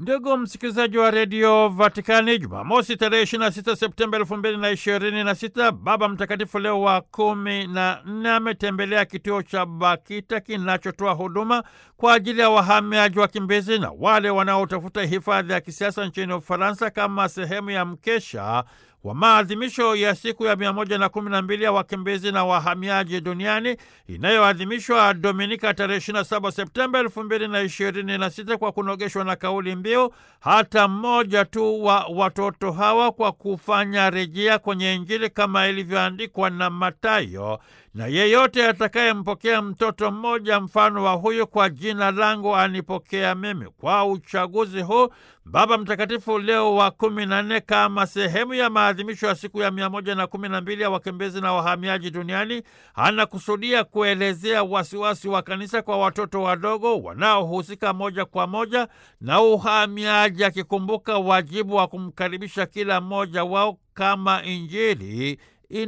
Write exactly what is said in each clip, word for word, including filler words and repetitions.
Ndugu msikilizaji wa redio Vatikani, Jumamosi tarehe ishirini na sita Septemba elfu mbili na ishirini na sita, Baba Mtakatifu Leo wa kumi na nne ametembelea kituo cha Bakita kinachotoa huduma kwa ajili ya wahamiaji, wakimbizi na wale wanaotafuta hifadhi ya kisiasa nchini Ufaransa kama sehemu ya mkesha wa maadhimisho ya siku ya mia moja na kumi na mbili ya wakimbizi na wahamiaji duniani inayoadhimishwa Dominika tarehe ishirini na saba Septemba elfu mbili na ishirini na sita, kwa kunogeshwa na kauli mbiu hata mmoja tu wa watoto hawa, kwa kufanya rejea kwenye Injili kama ilivyoandikwa na Mathayo, na yeyote atakayempokea mtoto mmoja mfano wa huyu kwa jina langu anipokea mimi. Kwa uchaguzi huu Baba Mtakatifu Leo wa kumi na nne, kama sehemu ya maadhimisho ya siku ya mia moja na kumi na mbili ya wakimbizi na wahamiaji duniani, anakusudia kuelezea wasiwasi wa kanisa kwa watoto wadogo wanaohusika moja kwa moja na uhamiaji, akikumbuka wajibu wa kumkaribisha kila mmoja wao kama Injili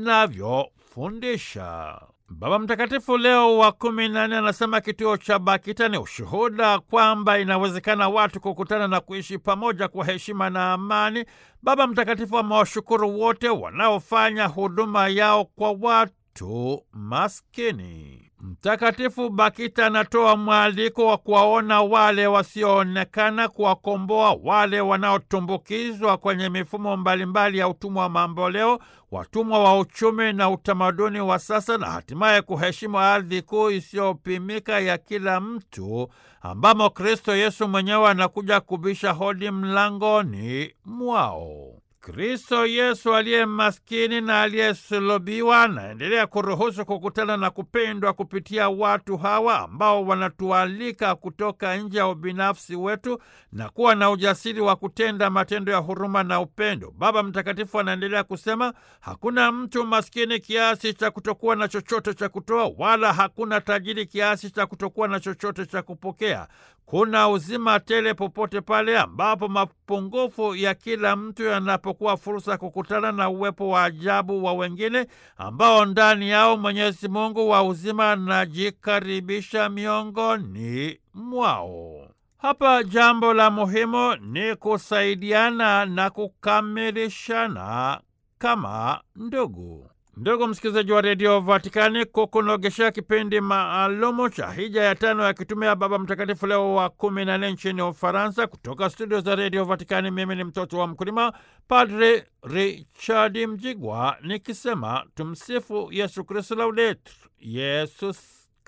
inavyofundisha. Baba Mtakatifu Leo wa kumi na nne anasema kituo cha Bakita ni ushuhuda kwamba inawezekana watu kukutana na kuishi pamoja kwa heshima na amani. Baba Mtakatifu amewashukuru wote wanaofanya huduma yao kwa watu maskini. Mtakatifu Bakita anatoa mwaliko wa kuwaona wale wasioonekana, kuwakomboa wale wanaotumbukizwa kwenye mifumo mbalimbali ya utumwa wa mamboleo, watumwa wa uchumi na utamaduni wa sasa, na hatimaye kuheshimu ardhi kuu isiyopimika ya kila mtu, ambamo Kristo Yesu mwenyewe anakuja kubisha hodi mlangoni mwao. Kristo Yesu aliye maskini na aliyesulubiwa anaendelea kuruhusu kukutana na kupendwa kupitia watu hawa ambao wanatualika kutoka nje ya ubinafsi wetu na kuwa na ujasiri wa kutenda matendo ya huruma na upendo. Baba Mtakatifu anaendelea kusema, hakuna mtu maskini kiasi cha kutokuwa na chochote cha kutoa, wala hakuna tajiri kiasi cha kutokuwa na chochote cha kupokea. Kuna uzima tele popote pale ambapo mapungufu ya kila mtu yanapokuwa fursa kukutana na uwepo wa ajabu wa wengine ambao ndani yao Mwenyezi Mungu wa uzima anajikaribisha miongoni mwao. Hapa jambo la muhimu ni kusaidiana na kukamilishana kama ndugu. Ndugu msikilizaji wa redio Vatikani, kukunogeshea kipindi maalumu cha hija ya tano ya kitume ya Baba Mtakatifu Leo wa kumi na nne nchini Ufaransa, kutoka studio za redio Vatikani, mimi ni mtoto wa mkulima, Padre Richard Mjigwa, nikisema tumsifu Yesu Kristo, laudetur Yesus